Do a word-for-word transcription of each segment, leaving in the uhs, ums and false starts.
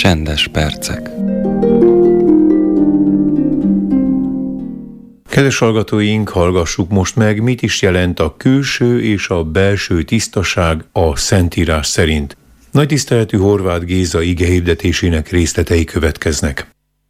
Csendes percek. Kedves hallgatóink, hallgassuk most meg, mit is jelent a külső és a belső tisztaság a Szentírás szerint. Nagy tiszteletű Horváth Géza igehirdetésének részletei következnek.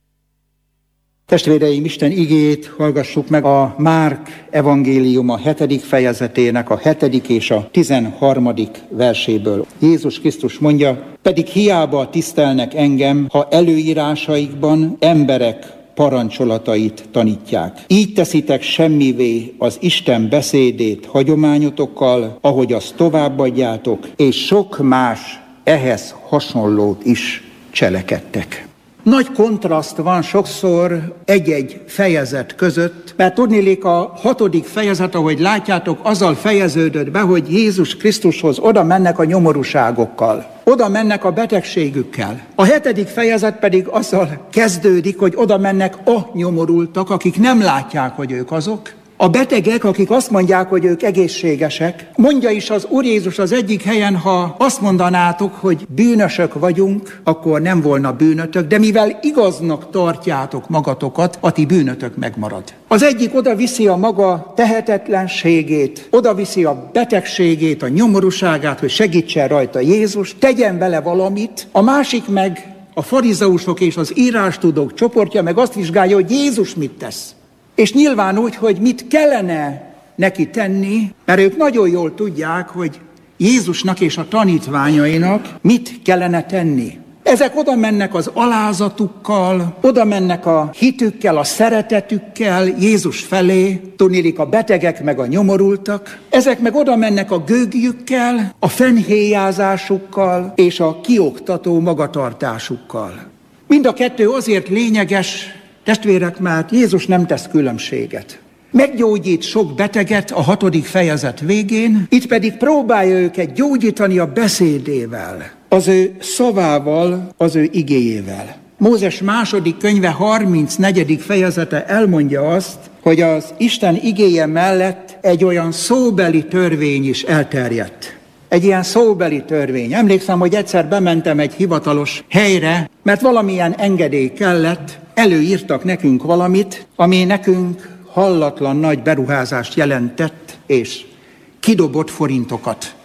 Testvéreim, Isten igéjét hallgassuk meg a Márk evangéliuma hetedik fejezetének a hetedik és a tizenharmadik verséből. Jézus Krisztus mondja, pedig hiába tisztelnek engem, ha előírásaikban emberek parancsolatait tanítják. Így teszitek semmivé az Isten beszédét hagyományotokkal, ahogy azt továbbadjátok, és sok más ehhez hasonlót is cselekedtek. Nagy kontraszt van sokszor egy-egy fejezet között, mert tudniillik a hatodik fejezet, ahogy látjátok, azzal fejeződött be, hogy Jézus Krisztushoz oda mennek a nyomorúságokkal, oda mennek a betegségükkel. A hetedik fejezet pedig azzal kezdődik, hogy oda mennek a nyomorultak, akik nem látják, hogy ők azok. A betegek, akik azt mondják, hogy ők egészségesek. Mondja is az Úr Jézus az egyik helyen, ha azt mondanátok, hogy bűnösök vagyunk, akkor nem volna bűnötök, de mivel igaznak tartjátok magatokat, a ti bűnötök megmarad. Az egyik oda viszi a maga tehetetlenségét, oda viszi a betegségét, a nyomorúságát, hogy segítsen rajta Jézus, tegyen vele valamit, a másik meg a farizeusok és az írástudók csoportja meg azt vizsgálja, hogy Jézus mit tesz. És nyilván úgy, hogy mit kellene neki tenni, mert ők nagyon jól tudják, hogy Jézusnak és a tanítványainak mit kellene tenni. Ezek oda mennek az alázatukkal, oda mennek a hitükkel, a szeretetükkel Jézus felé, tudniillik a betegek meg a nyomorultak. Ezek meg oda mennek a gőgjükkel, a fennhéjázásukkal és a kioktató magatartásukkal. Mind a kettő azért lényeges, testvérek, mert Jézus nem tesz különbséget. Meggyógyít sok beteget a hatodik fejezet végén, itt pedig próbálja őket gyógyítani a beszédével, az ő szavával, az ő igéjével. Mózes második könyve harmincnegyedik fejezete elmondja azt, hogy az Isten igéje mellett egy olyan szóbeli törvény is elterjedt. Egy ilyen szóbeli törvény. Emlékszem, hogy egyszer bementem egy hivatalos helyre, mert valamilyen engedély kellett, előírtak nekünk valamit, ami nekünk hallatlan nagy beruházást jelentett, és kidobott forintokat.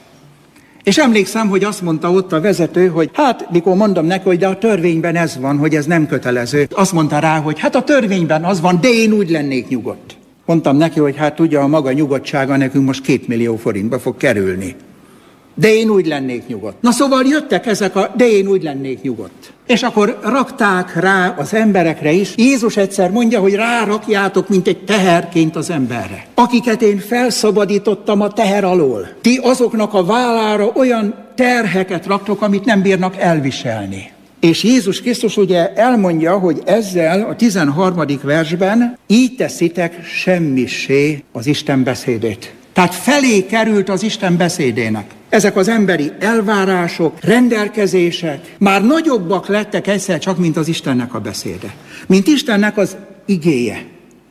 És emlékszem, hogy azt mondta ott a vezető, hogy hát, mikor mondom neki, hogy de a törvényben ez van, hogy ez nem kötelező. Azt mondta rá, hogy hát a törvényben az van, de én úgy lennék nyugodt. Mondtam neki, hogy hát tudja, a maga nyugodtsága nekünk most két millió forintba fog kerülni. De én úgy lennék nyugodt. Na szóval jöttek ezek a, de én úgy lennék nyugodt. És akkor rakták rá az emberekre is. Jézus egyszer mondja, hogy rárakjátok, mint egy teherként az emberre. Akiket én felszabadítottam a teher alól. Ti azoknak a vállára olyan terheket raktok, amit nem bírnak elviselni. És Jézus Krisztus ugye elmondja, hogy ezzel a tizenharmadik versben így teszitek semmissé az Isten beszédét. Tehát felé került az Isten beszédének. Ezek az emberi elvárások, rendelkezések már nagyobbak lettek egyszer csak, mint az Istennek a beszéde. Mint Istennek az igéje.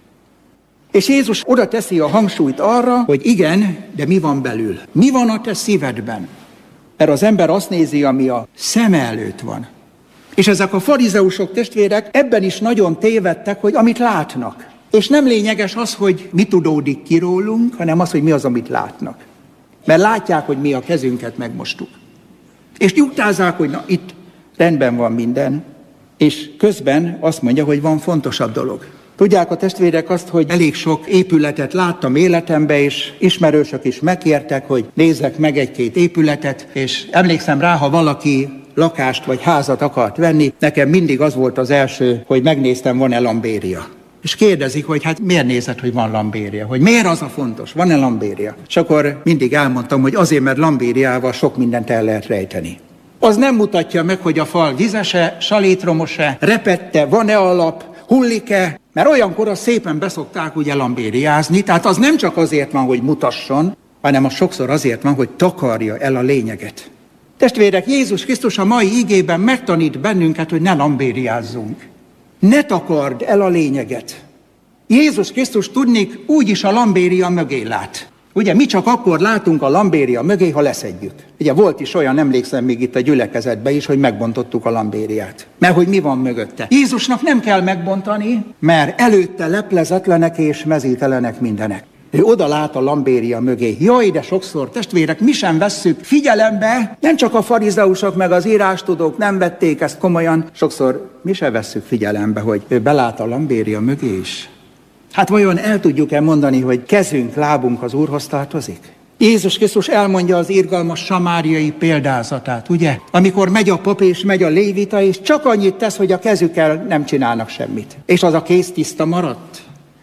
És Jézus oda teszi a hangsúlyt arra, hogy igen, de mi van belül? Mi van a te szívedben? Mert az ember azt nézi, ami a szeme előtt van. És ezek a farizeusok, testvérek ebben is nagyon tévedtek, hogy amit látnak. És nem lényeges az, hogy mi tudódik ki rólunk, hanem az, hogy mi az, amit látnak. Mert látják, hogy mi a kezünket megmostuk. És nyugtázzák, hogy na itt rendben van minden, és közben azt mondja, hogy van fontosabb dolog. Tudják a testvérek azt, hogy elég sok épületet láttam életembe, és ismerősök is megkértek, hogy nézzek meg egy-két épületet, és emlékszem rá, ha valaki lakást vagy házat akart venni, nekem mindig az volt az első, hogy megnéztem, van-e lambéria. És kérdezik, hogy hát miért nézed, hogy van lambéria? Hogy miért az a fontos? Van-e lambéria? És akkor mindig elmondtam, hogy azért, mert lambériával sok mindent el lehet rejteni. Az nem mutatja meg, hogy a fal vizese, salétromos-e, repette, van-e alap, hullik-e, mert olyankor azt szépen beszokták ugye lambériázni, tehát az nem csak azért van, hogy mutasson, hanem az sokszor azért van, hogy takarja el a lényeget. Testvérek, Jézus Krisztus a mai igében megtanít bennünket, hogy ne lambériázzunk. Ne takard el a lényeget. Jézus Krisztus tudnék úgyis a lambéria mögé lát. Ugye mi csak akkor látunk a lambéria mögé, ha leszedjük. Ugye volt is olyan, emlékszem még itt a gyülekezetben is, hogy megbontottuk a lambériát. Mert hogy mi van mögötte? Jézusnak nem kell megbontani, mert előtte leplezetlenek és mezítelenek mindenek. Ő oda lát a lambéria mögé. Jaj, de sokszor, testvérek, mi sem vesszük figyelembe, nem csak a farizeusok meg az írástudók nem vették ezt komolyan, sokszor mi sem vesszük figyelembe, hogy ő belát a lambéria mögé is. Hát vajon el tudjuk-e mondani, hogy kezünk, lábunk az Úrhoz tartozik? Jézus Krisztus elmondja az irgalmas samáriai példázatát, ugye? Amikor megy a pap és megy a lévita, és csak annyit tesz, hogy a kezükkel nem csinálnak semmit. És az a kéz tiszta maradt.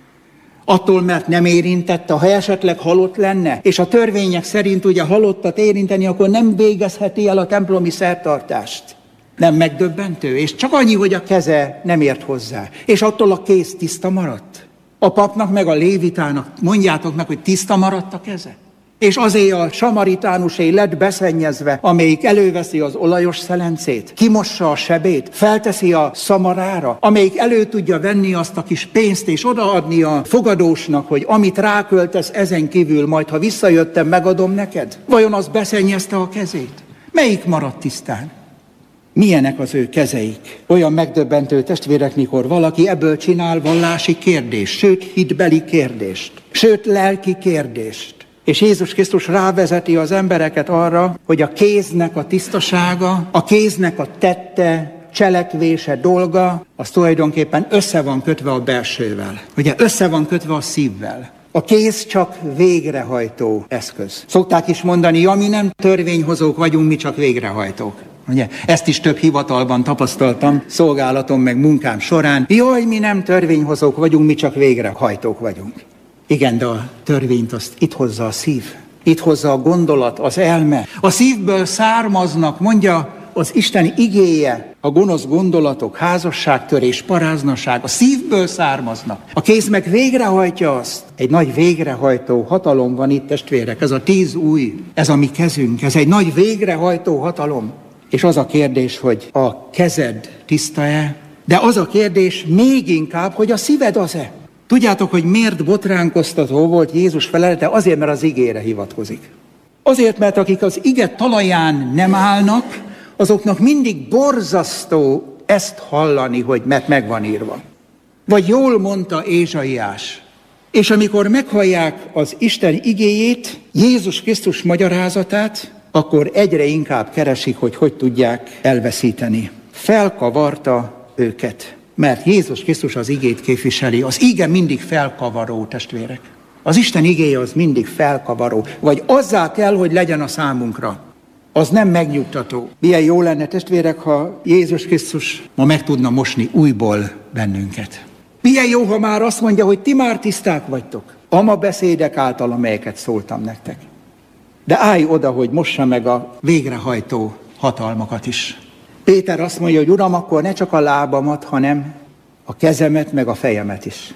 Attól, mert nem érintette, ha esetleg halott lenne, és a törvények szerint ugye halottat érinteni, akkor nem végezheti el a templomi szertartást. Nem megdöbbentő? És csak annyi, hogy a keze nem ért hozzá. És attól a kéz tiszta maradt. A papnak meg a lévitának mondjátok meg, hogy tiszta maradt a keze. És azért a samaritánusé lett beszennyezve, amelyik előveszi az olajos szelencét, kimossa a sebét, felteszi a szamarára, amelyik elő tudja venni azt a kis pénzt és odaadni a fogadósnak, hogy amit ráköltesz ezen kívül, majd ha visszajöttem, megadom neked. Vajon az beszennyezte a kezét? Melyik maradt tisztán? Milyenek az ő kezeik? Olyan megdöbbentő, testvérek, mikor valaki ebből csinál vallási kérdést, sőt hitbeli kérdést, sőt lelki kérdést. És Jézus Krisztus rávezeti az embereket arra, hogy a kéznek a tisztasága, a kéznek a tette, cselekvése, dolga, az tulajdonképpen össze van kötve a belsővel. Ugye össze van kötve a szívvel. A kéz csak végrehajtó eszköz. Szokták is mondani, ja, mi nem törvényhozók vagyunk, mi csak végrehajtók. Ugye? Ezt is több hivatalban tapasztaltam, szolgálatom meg munkám során. Jaj, mi nem törvényhozók vagyunk, mi csak végrehajtók vagyunk. Igen, de a törvényt azt itt hozza a szív. Itt hozza a gondolat, az elme. A szívből származnak, mondja az Isten igéje, a gonosz gondolatok, házasságtörés, paráznaság, a szívből származnak. A kéz meg végrehajtja azt. Egy nagy végrehajtó hatalom van itt, testvérek, ez a tíz ujj, ez a mi kezünk, ez egy nagy végrehajtó hatalom. És az a kérdés, hogy a kezed tiszta-e, de az a kérdés még inkább, hogy a szíved az-e. Tudjátok, hogy miért botránkoztató volt Jézus felelete? Azért, mert az igére hivatkozik. Azért, mert akik az ige talaján nem állnak, azoknak mindig borzasztó ezt hallani, hogy mert meg van írva. Vagy jól mondta Ézsaiás. És amikor meghallják az Isten igéjét, Jézus Krisztus magyarázatát, akkor egyre inkább keresik, hogy hogy tudják elveszíteni. Felkavarta őket. Mert Jézus Krisztus az igét képviseli. Az ige mindig felkavaró, testvérek. Az Isten igéje az mindig felkavaró. Vagy azzá kell, hogy legyen a számunkra. Az nem megnyugtató. Milyen jó lenne, testvérek, ha Jézus Krisztus ma meg tudna mosni újból bennünket. Milyen jó, ha már azt mondja, hogy ti már tiszták vagytok. Ama beszédek által, amelyeket szóltam nektek. De állj oda, hogy mossa meg a végrehajtó hatalmakat is. Péter azt mondja, hogy Uram, akkor ne csak a lábamat, hanem a kezemet, meg a fejemet is.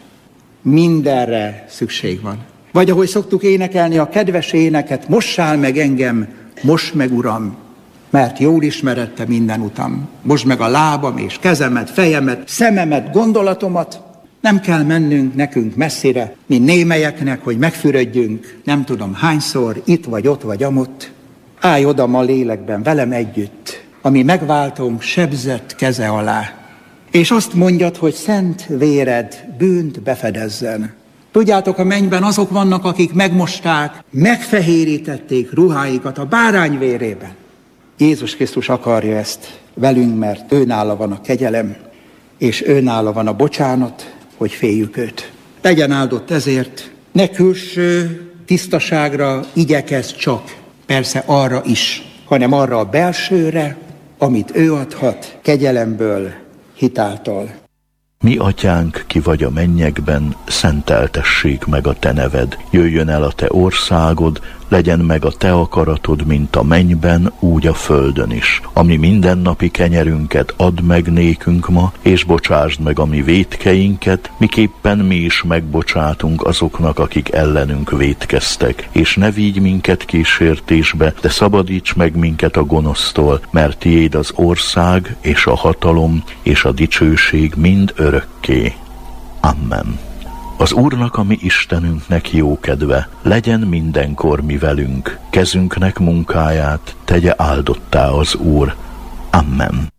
Mindenre szükség van. Vagy ahogy szoktuk énekelni a kedves éneket, mossál meg engem, moss meg Uram, mert jól ismered te minden utam. Mosd meg a lábam és kezemet, fejemet, szememet, gondolatomat. Nem kell mennünk nekünk messzire, mi némelyeknek, hogy megfürödjünk, nem tudom hányszor, itt vagy ott vagy amott. Állj oda ma lélekben velem együtt, ami megváltom sebzett keze alá. És azt mondjad, hogy szent véred bűnt befedezzen. Tudjátok, a mennyben azok vannak, akik megmosták, megfehérítették ruháikat a bárány vérében. Jézus Krisztus akarja ezt velünk, mert őnála van a kegyelem, és őnála van a bocsánat, hogy féljük őt. Legyen áldott ezért, ne külső tisztaságra igyekezz csak, persze arra is, hanem arra a belsőre, amit ő adhat kegyelemből, hitáltal. Mi atyánk, ki vagy a mennyekben, szenteltessék meg a te neved. Jöjjön el a te országod, legyen meg a te akaratod, mint a mennyben, úgy a földön is. Ami mindennapi kenyerünket add meg nékünk ma, és bocsásd meg a mi vétkeinket, miképpen mi is megbocsátunk azoknak, akik ellenünk vétkeztek. És ne vigy minket kísértésbe, de szabadíts meg minket a gonosztól, mert tiéd az ország, és a hatalom, és a dicsőség mind örökké. Amen. Az Úrnak, a mi Istenünknek jókedve, legyen mindenkor mi velünk, kezünknek munkáját tegye áldottá az Úr. Amen.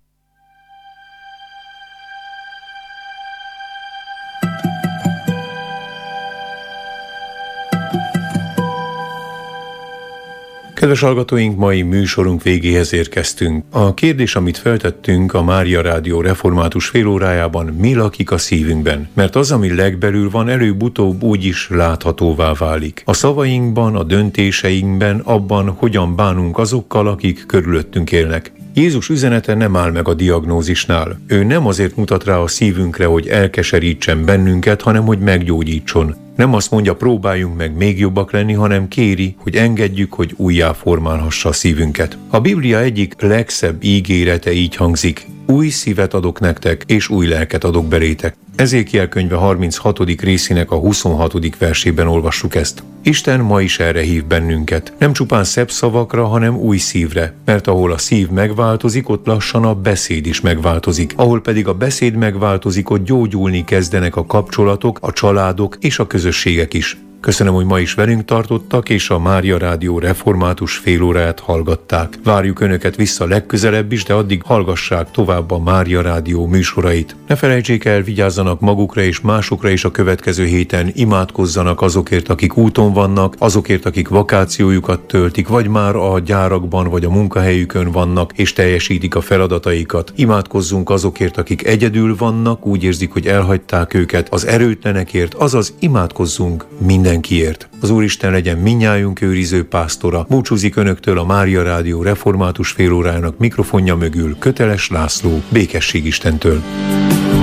Kedves hallgatóink, mai műsorunk végéhez érkeztünk. A kérdés, amit feltettünk a Mária Rádió református félórájában, mi lakik a szívünkben? Mert az, ami legbelül van, előbb-utóbb úgyis láthatóvá válik. A szavainkban, a döntéseinkben, abban, hogyan bánunk azokkal, akik körülöttünk élnek. Jézus üzenete nem áll meg a diagnózisnál. Ő nem azért mutat rá a szívünkre, hogy elkeserítsen bennünket, hanem hogy meggyógyítson. Nem azt mondja, próbáljunk meg még jobbak lenni, hanem kéri, hogy engedjük, hogy újjá formálhassa a szívünket. A Biblia egyik legszebb ígérete így hangzik: új szívet adok nektek, és új lelket adok belétek. Ezékiel könyve harminchatodik részének a huszonhatodik versében olvassuk ezt. Isten ma is erre hív bennünket. Nem csupán szebb szavakra, hanem új szívre. Mert ahol a szív megváltozik, ott lassan a beszéd is megváltozik. Ahol pedig a beszéd megváltozik, ott gyógyulni kezdenek a kapcsolatok, a családok és a közösségek is. Köszönöm, hogy ma is velünk tartottak, és a Mária Rádió református félóráját hallgatták. Várjuk Önöket vissza legközelebb is, de addig hallgassák tovább a Mária Rádió műsorait. Ne felejtsék el, vigyázzanak magukra és másokra is a következő héten, imádkozzanak azokért, akik úton vannak, azokért, akik vakációjukat töltik, vagy már a gyárakban vagy a munkahelyükön vannak, és teljesítik a feladataikat. Imádkozzunk azokért, akik egyedül vannak, úgy érzik, hogy elhagyták őket, az erőtlenekért, azaz imádkozzunk minden mindenkiért. Az Úristen legyen mindnyájunk őriző pásztora. Búcsúzik Önöktől a Mária Rádió református félórájának mikrofonja mögül Köteles László. Békesség Istentől!